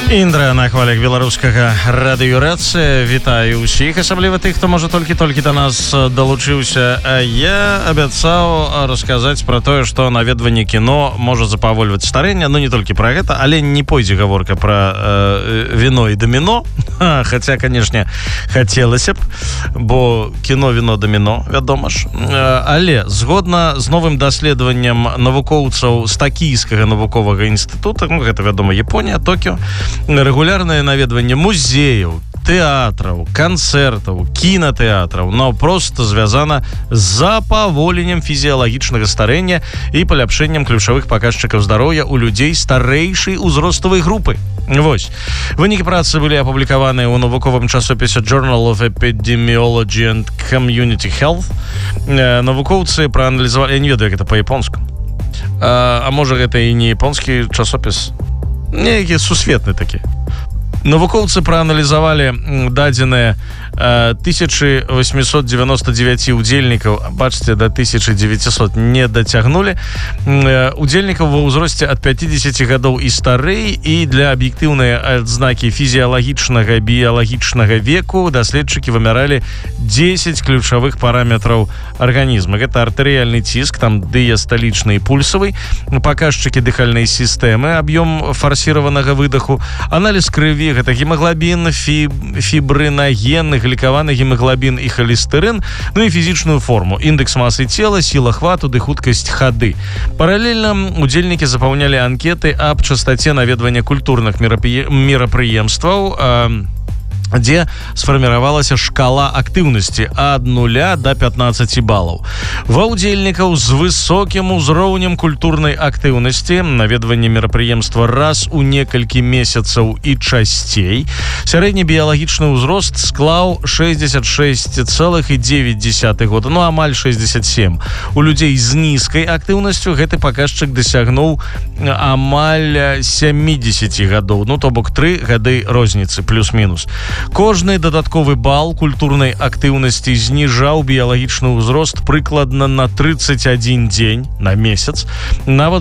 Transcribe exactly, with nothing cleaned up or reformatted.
Індра на хвалях беларускага радыёрацыя. Вітаю ўсіх, асабліва тых, хто можа толькі-толькі да нас далучыўся. Я абяцаў расказаць пра тое, што наведванне кіно можа запавольваць старэнне. Ну не толькі пра гэта, але не пойдзе гаворка пра э, віно і даміно. Хаця, канешне, хацелася б, бо кіно, віно, даміно, вядома ж. Але згодна з новым даследаваннем навукоўцаў з Такійскага навуковага інстытута, ну гэта, вядома, Японія, Токіо, рэгулярнае наведванне музеяў, тэатраў, канцэртаў, кінатэатраў, но проста звязана з запаволеннем фізіялагічнага старэння і паляпшэннем ключавых паказчыкаў здароўя ў людзей старэйшай узроставай групы. Вось. Вынікі працы былі апублікаваныя ў навуковым часопісе Journal of Epidemiology and Community Health. Навукоўцы прааналізавалі, я не ведаю, як гэта па-японску. А, а можа, гэта і не японскі часопіс? Нейкі сусветны такі. Навукоўцы прааналізавалі дадзеныя тысяча восемьсот девяносто девять удзельнікаў, бачыце, да тысяча девятьсот не дацягнулі. Удзельнікаў ва ўзросце ад пятидесяти гадоў і старэй, і для аб'ектыўнай адзнакі фізіялагічнага біялагічнага веку даследчыкі вымяралі дзесяць ключавых параметраў арганізма. Гэта артэрыяльны ціск, там дыясталічны і пульсавы, паказчыкі дыхальнай сістэмы, аб'ём фарсіраванага выдаху, аналіз крыві, гэта гемаглабін, фіб, фібрынаген, глікаваны гемаглабін і холестэрын, ну і фізічную форму, індекс масы цела, сіла хвату ды хуткасць хады. Паралельна удзельнікі запаўнялі анкеты аб частаце наведвання культурных мерапрыемстваў, дзе сфарміравалася шкала актыўнасці ад нуля да пятнадцати балаў. Ва ўдзельнікаў з высокім узроўнем культурнай актыўнасці наведванне мерапрыемства раз у некалькі месяцаў і часцей. Сярэдні біялагічны ўзрост склаў шестьдесят шесть целых девять десятых года, ну амаль шестьдесят семь. У людзей з нізкай актыўнасцю гэты паказчык дасягнуў амаль семьдесят гадоў, ну то бок тры гады розніцы плюс-мінус. Кожны дадатковы бал культурнай актыўнасці зніжаў біялагічны ўзрост прыкладна на тридцать один дзень на месяц. Нават